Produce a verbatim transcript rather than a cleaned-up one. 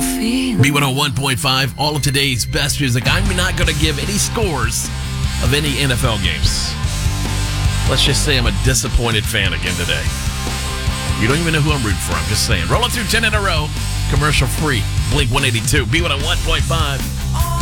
feeling. B one oh one point five, all of today's best music. I'm not going to give any scores of any N F L games. Let's just say I'm a disappointed fan again today. You don't even know who I'm rooting for. I'm just saying. Rolling through ten in a row. Commercial free. Blink one eighty-two. B one oh one point five.